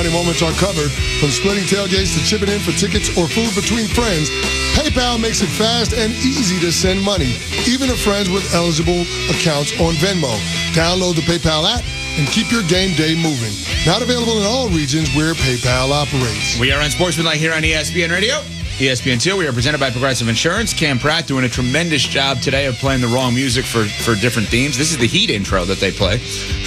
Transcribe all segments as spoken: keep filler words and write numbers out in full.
funny moments are covered. From splitting tailgates to chipping in for tickets or food between friends, PayPal makes it fast and easy to send money, even to friends with eligible accounts on Venmo. Download the PayPal app and keep your game day moving. Not available in all regions where PayPal operates. We are on Sportsmanlike here on E S P N Radio. E S P N two, we are presented by Progressive Insurance. Cam Pratt doing a tremendous job today of playing the wrong music for, for different themes. This is the Heat intro that they play.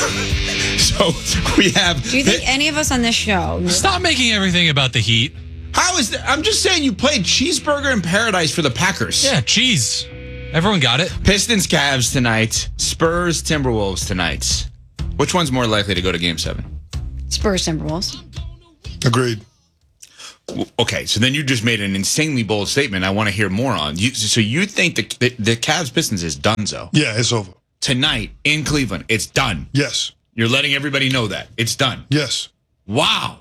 So we have... Do you think any of us on this show... Stop making everything about the Heat. How is that? I'm just saying you played Cheeseburger in Paradise for the Packers. Yeah, cheese. Everyone got it. Pistons, Cavs tonight. Spurs, Timberwolves tonight. Which one's more likely to go to Game seven? Spurs, Timberwolves. Agreed. Okay, so then you just made an insanely bold statement I want to hear more on. You, so you think the, the, the Cavs-Pistons is donezo? Yeah, it's over. Tonight in Cleveland, it's done. Yes. You're letting everybody know that. It's done. Yes. Wow.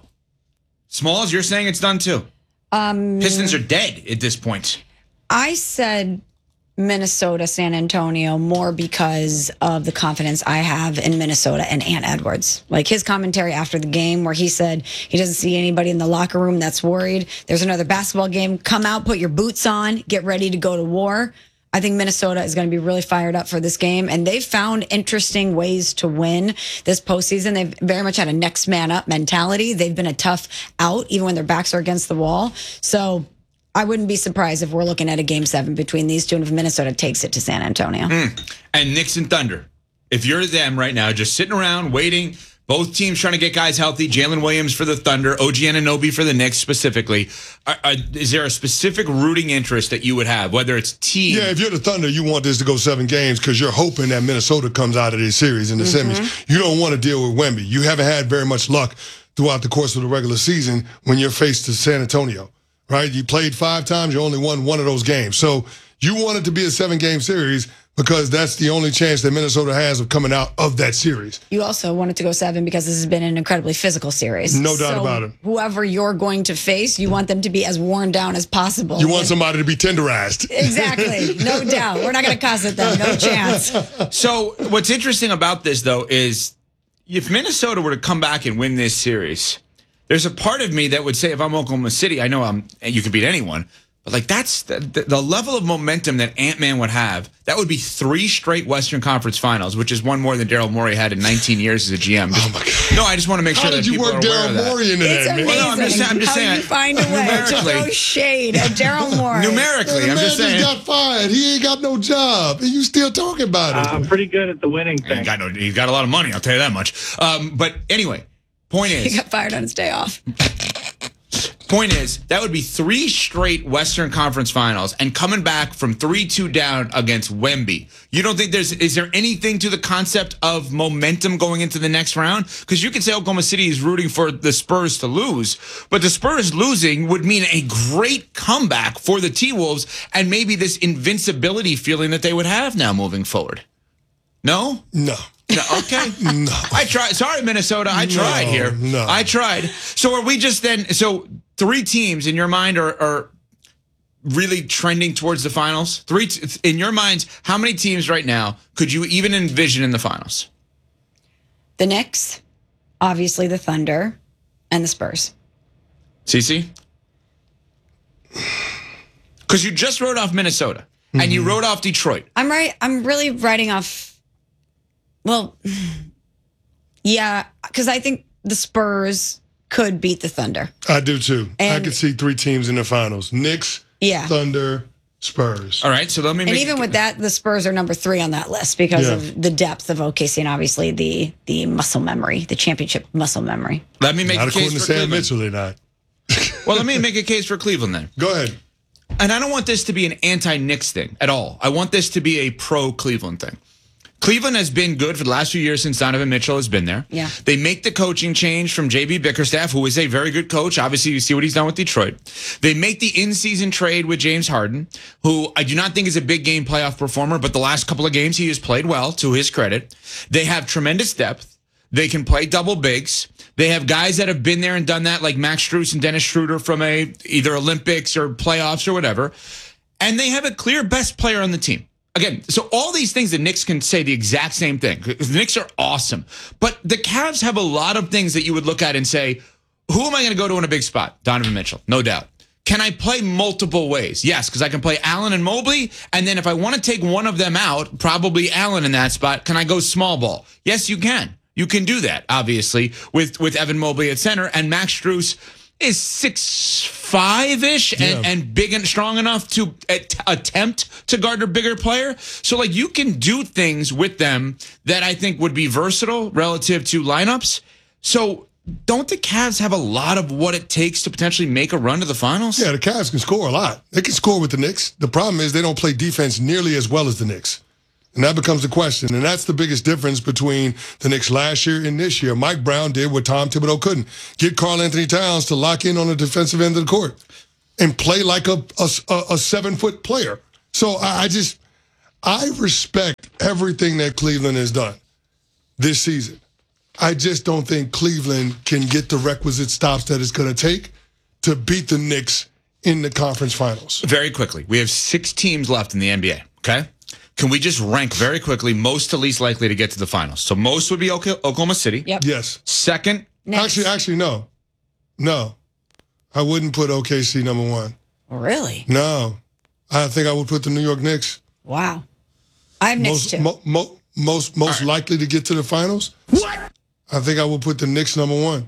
Smalls, you're saying it's done too? Um, Pistons are dead at this point. I said Minnesota, San Antonio more because of the confidence I have in Minnesota and Ant Edwards. Like his commentary after the game where he said he doesn't see anybody in the locker room that's worried. There's another basketball game. Come out, put your boots on, get ready to go to war. I think Minnesota is going to be really fired up for this game, and they've found interesting ways to win this postseason. They've very much had a next man up mentality. They've been a tough out, even when their backs are against the wall. So I wouldn't be surprised if we're looking at a game seven between these two and if Minnesota takes it to San Antonio. Mm. And Knicks and Thunder. If you're them right now, just sitting around waiting, both teams trying to get guys healthy, Jalen Williams for the Thunder, O G Anunoby for the Knicks specifically. Are, are, is there a specific rooting interest that you would have, whether it's team? Yeah, if you're the Thunder, you want this to go seven games because you're hoping that Minnesota comes out of this series in the mm-hmm. semis. You don't want to deal with Wemby. You haven't had very much luck throughout the course of the regular season when you're faced to San Antonio. Right? You played five times, you only won one of those games. So you want it to be a seven-game series because that's the only chance that Minnesota has of coming out of that series. You also want it to go seven because this has been an incredibly physical series. No doubt so about it. Whoever you're going to face, you want them to be as worn down as possible. You want somebody to be tenderized. Exactly. No doubt. We're not going to cuss at them. No chance. So what's interesting about this, though, is if Minnesota were to come back and win this series, there's a part of me that would say if I'm Oklahoma City, I know I'm, you can beat anyone, but like that's the, the, the level of momentum that Ant-Man would have. That would be three straight Western Conference Finals, which is one more than Daryl Morey had in nineteen years as a G M. Just, oh my God. No, I just want to make sure How that did you people work are aware Daryl of that. Morey into It's that, man? amazing. Well, no, I'm just, I'm just How saying. you find a way to throw shade at Daryl Morey. Numerically, the I'm man just saying. just got fired. He ain't got no job, and you still talking about it. Uh, I'm pretty good at the winning He thing. got, no, he got a lot of money, I'll tell you that much. Um, but anyway, point is. He got fired on his day off. Point is, that would be three straight Western Conference Finals and coming back from three two down against Wemby. You don't think there's, is there anything to the concept of momentum going into the next round? Because you could say Oklahoma City is rooting for the Spurs to lose, but the Spurs losing would mean a great comeback for the T-Wolves and maybe this invincibility feeling that they would have now moving forward. No? No. No, okay. No. I tried. Sorry, Minnesota. I tried No, here. no. I tried. So are we just then, so three teams in your mind are, are really trending towards the finals? Three t- in your minds, how many teams right now could you even envision in the finals? The Knicks, obviously the Thunder, and the Spurs. Cece? Because you just wrote off Minnesota, mm-hmm. and you wrote off Detroit. I'm right. I'm really writing off. Well, yeah, because I think the Spurs could beat the Thunder. I do too. And I could see three teams in the finals: Knicks, yeah. Thunder, Spurs. All right, so let me. And make even it, with that, the Spurs are number three on that list because Yeah. of the depth of O K C and obviously the the muscle memory, the championship muscle memory. let me make Not a according case to for Sam Cleveland. Mitchell, they're not. Well, let me make a case for Cleveland then. Go ahead. And I don't want this to be an anti-Knicks thing at all. I want this to be a pro-Cleveland thing. Cleveland has been good for the last few years since Donovan Mitchell has been there. Yeah. They make the coaching change from J B Bickerstaff, who is a very good coach. Obviously, you see what he's done with Detroit. They make the in-season trade with James Harden, who I do not think is a big game playoff performer, but the last couple of games he has played well, to his credit. They have tremendous depth. They can play double bigs. They have guys that have been there and done that, like Max Strus and Dennis Schroeder from a either Olympics or playoffs or whatever. And they have a clear best player on the team. Again, so all these things, the Knicks can say the exact same thing. The Knicks are awesome. But the Cavs have a lot of things that you would look at and say, who am I going to go to in a big spot? Donovan Mitchell, no doubt. Can I play multiple ways? Yes, because I can play Allen and Mobley, and then if I want to take one of them out, probably Allen in that spot, can I go small ball? Yes, you can. You can do that, obviously, with, with Evan Mobley at center, and Max Strus is six five-ish and, Yeah. and big and strong enough to at- attempt to guard a bigger player. So, like, you can do things with them that I think would be versatile relative to lineups. So don't the Cavs have a lot of what it takes to potentially make a run to the finals? Yeah, the Cavs can score a lot. They can score with the Knicks. The problem is they don't play defense nearly as well as the Knicks. And that becomes the question. And that's the biggest difference between the Knicks last year and this year. Mike Brown did what Tom Thibodeau couldn't. Get Karl Anthony Towns to lock in on the defensive end of the court and play like a, a, a seven-foot player. So I, I just, I respect everything that Cleveland has done this season. I just don't think Cleveland can get the requisite stops that it's going to take to beat the Knicks in the conference finals. Very quickly, we have six teams left in the N B A, okay? Can we just rank very quickly most to least likely to get to the finals? So most would be Oklahoma City. Yep. Yes. Second, Next. Actually, actually, no. No. I wouldn't put O K C number one. Really? No. I think I would put the New York Knicks. Wow. I have Knicks Most, too. mo, mo, most, most right. likely to get to the finals. what? I think I would put the Knicks number one.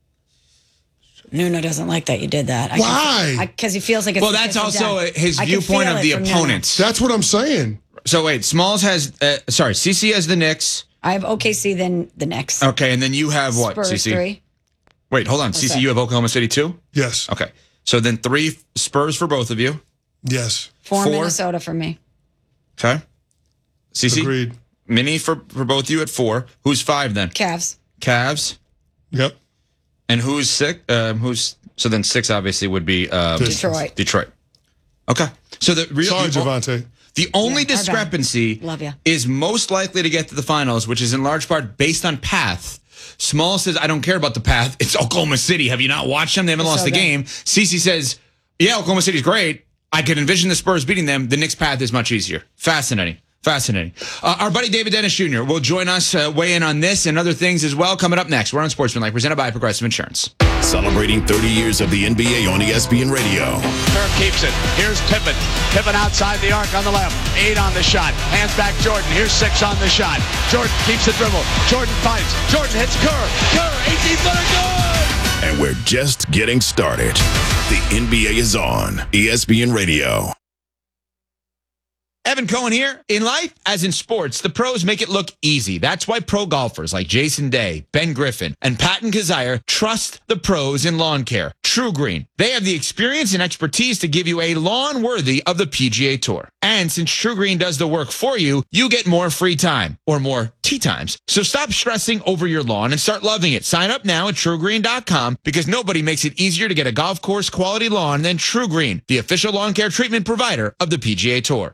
Nuno doesn't like that you did that. I Why? Because he feels like it's Well, the that's kiss of also death. his I can viewpoint feel of it the from Nuno. opponents. That's what I'm saying. So wait, Smalls has, uh, sorry, C C has the Knicks. I have O K C, then the Knicks. Okay, and then you have what, Spurs C C? three. Wait, hold on. C C, that? you have Oklahoma City too? Yes. Okay. So then three Spurs for both of you. Yes. Four, Four. Minnesota for me. Okay. C C, Agreed. Mini for, for both of you at four. Who's five then? Cavs. Cavs. Yep. And who's six? Um, who's so then six obviously would be um, Detroit. Detroit. Okay. So the real Sorry, the, Javante. the only Yeah, our bad. discrepancy Love ya. is most likely to get to the finals, which is in large part based on path. Small says, I don't care about the path. It's Oklahoma City. Have you not watched them? They haven't It's lost so the good. game. Cece says, yeah, Oklahoma City's great. I could envision the Spurs beating them. The Knicks' path is much easier. Fascinating. Fascinating. Uh, our buddy David Dennis Junior will join us, uh, weigh in on this and other things as well. Coming up next, we're on Sportsmanlike, presented by Progressive Insurance. Celebrating thirty years of the N B A on E S P N Radio. Kerr keeps it. Here's Pippen. Pippen outside the arc on the left. Eight on the shot. Hands back Jordan. Here's six on the shot. Jordan keeps the dribble. Jordan fights. Jordan hits Kerr. Kerr, eighteen-footer, good! And we're just getting started. The N B A is on E S P N Radio. Evan Cohen here. In life, as in sports, the pros make it look easy. That's why pro golfers like Jason Day, Ben Griffin, and Patton Kazire trust the pros in lawn care. True Green. They have the experience and expertise to give you a lawn worthy of the P G A Tour. And since True Green does the work for you, you get more free time or more tee times. So stop stressing over your lawn and start loving it. Sign up now at true green dot com because nobody makes it easier to get a golf course quality lawn than True Green, the official lawn care treatment provider of the P G A Tour.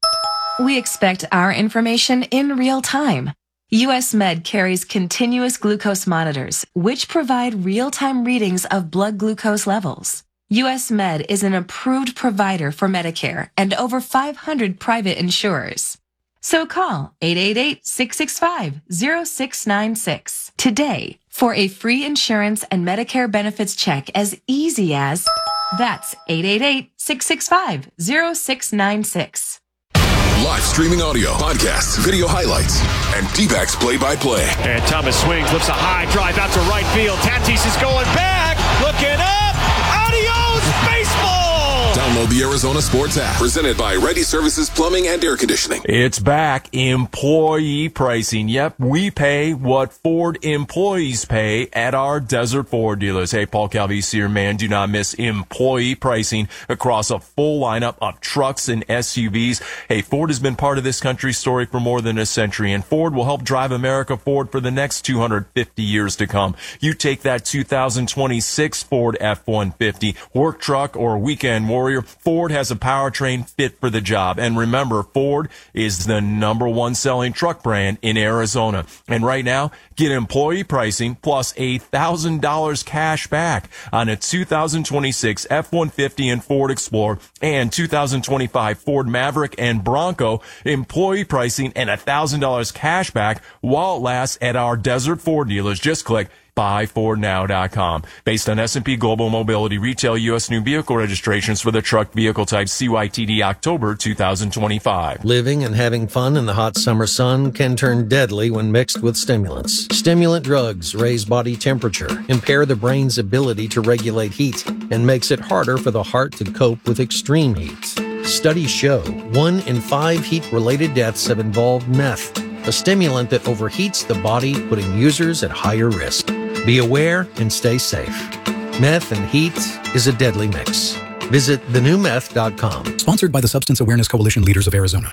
We expect our information in real time. U S Med carries continuous glucose monitors, which provide real-time readings of blood glucose levels. U S Med is an approved provider for Medicare and over five hundred private insurers. So call eight eight eight, six six five, zero six nine six today for a free insurance and Medicare benefits check as easy as that's eight eight eight, six six five, zero six nine six. Live streaming audio, podcasts, video highlights, and D-backs play-by-play. And Thomas swings, lifts a high drive out to right field. Tatis is going back, looking up. Adios, baseball! Download the Arizona Sports app. Presented by Ready Services Plumbing and Air Conditioning. It's back. Employee pricing. Yep, we pay what Ford employees pay at our Desert Ford dealers. Hey, Paul Calvisi here, man. Do not miss employee pricing across a full lineup of trucks and S U Vs. Hey, Ford has been part of this country's story for more than a century, and Ford will help drive America forward for the next two hundred fifty years to come. You take that two thousand twenty-six Ford F one fifty, work truck, or weekend warrior, Ford has a powertrain fit for the job. And remember, Ford is the number one selling truck brand in Arizona. And right now, get employee pricing plus a one thousand dollars cash back on a two thousand twenty-six F one fifty and Ford Explorer and two thousand twenty-five Ford Maverick and Bronco. Employee pricing and one thousand dollars cash back while it lasts at our Desert Ford dealers. Just click buy ford now dot com. Based on S and P Global Mobility retail U S new vehicle registrations for the truck vehicle type C Y T D October two thousand twenty-five. Living and having fun in the hot summer sun can turn deadly when mixed with stimulants. Stimulant drugs raise body temperature, impair the brain's ability to regulate heat, and makes it harder for the heart to cope with extreme heat. Studies show one in five heat-related deaths have involved meth, a stimulant that overheats the body, putting users at higher risk. Be aware and stay safe. Meth and heat is a deadly mix. Visit the new meth dot com. Sponsored by the Substance Awareness Coalition Leaders of Arizona.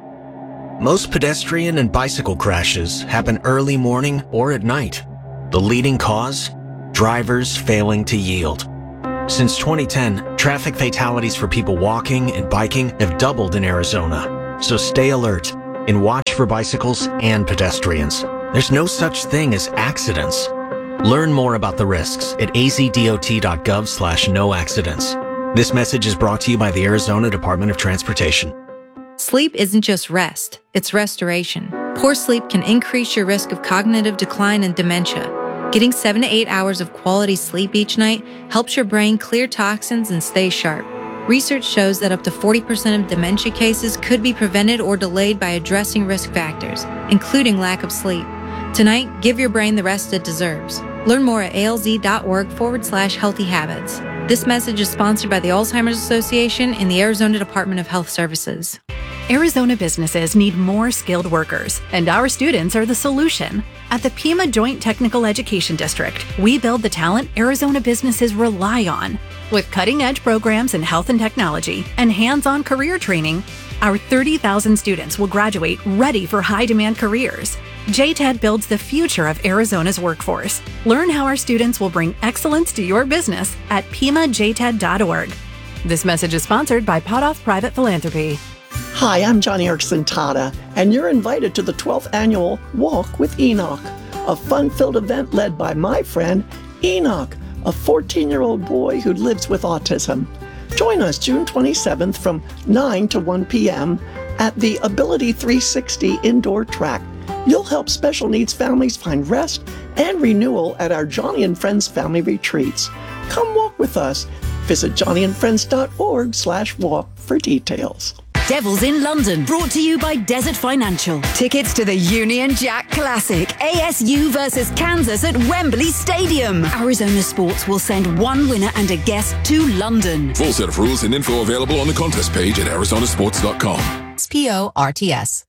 Most pedestrian and bicycle crashes happen early morning or at night. The leading cause? Drivers failing to yield. Since twenty ten, traffic fatalities for people walking and biking have doubled in Arizona. So stay alert and watch for bicycles and pedestrians. There's no such thing as accidents. Learn more about the risks at a z dot dot gov slash no accidents. This message is brought to you by the Arizona Department of Transportation. Sleep isn't just rest, it's restoration. Poor sleep can increase your risk of cognitive decline and dementia. Getting seven to eight hours of quality sleep each night helps your brain clear toxins and stay sharp. Research shows that up to forty percent of dementia cases could be prevented or delayed by addressing risk factors, including lack of sleep. Tonight, give your brain the rest it deserves. Learn more at alz.org forward slash healthy habits. This message is sponsored by the Alzheimer's Association and the Arizona Department of Health Services. Arizona businesses need more skilled workers, and our students are the solution. At the Pima Joint Technical Education District, we build the talent Arizona businesses rely on. With cutting-edge programs in health and technology and hands-on career training, our thirty thousand students will graduate ready for high-demand careers. J T E D builds the future of Arizona's workforce. Learn how our students will bring excellence to your business at pima j t e d dot org. This message is sponsored by Potoff Private Philanthropy. Hi, I'm Johnny Erickson Tada, and you're invited to the twelfth annual Walk with Enoch, a fun-filled event led by my friend Enoch, a fourteen-year-old boy who lives with autism. Join us June twenty-seventh from nine to one p.m. at the Ability three sixty indoor track. You'll help special needs families find rest and renewal at our Johnny and Friends family retreats. Come walk with us. Visit johnny and friends dot org slash walk for details. Devils in London, brought to you by Desert Financial. Tickets to the Union Jack Classic, A S U versus Kansas at Wembley Stadium. Arizona Sports will send one winner and a guest to London. Full set of rules and info available on the contest page at arizona sports dot com. P O R T S.